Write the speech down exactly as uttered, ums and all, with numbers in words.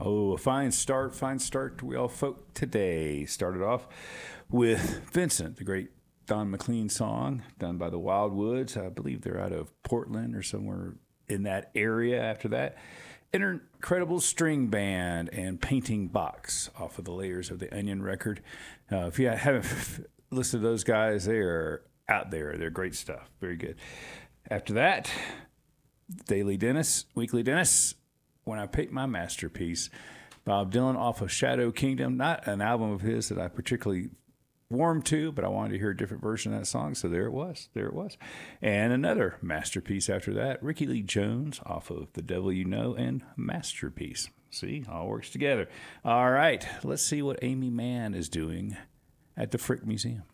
Oh, a fine start, fine start to we all folk today. Started off with Vincent, the great Don McLean song done by the Wildwoods. I believe they're out of Portland or somewhere in that area. After that, Incredible String Band and Painting Box off of the Layers of the Onion record. Uh, if you haven't listened to those guys, they are out there. They're great stuff. Very good. After that, Daily Dennis, Weekly Dennis, When I Paint My Masterpiece. Bob Dylan off of Shadow Kingdom. Not an album of his that I particularly warmed to, but I wanted to hear a different version of that song, so there it was. There it was. And another masterpiece after that, Ricky Lee Jones off of The Devil You Know and Masterpiece. See, all works together. All right, let's see what Aimee Mann is doing at the Frick Museum.